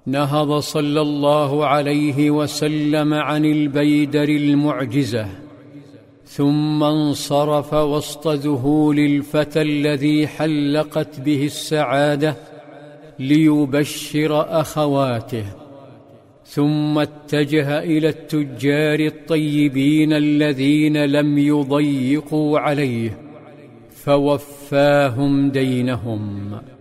نهض صلى الله عليه وسلم عن البيدر المعجزة، ثم انصرف وسط ذهول الفتى الذي حلقت به السعادة ليبشر أخواته، ثم اتجه إلى التجار الطيبين الذين لم يضيقوا عليه فوفاهم دينهم.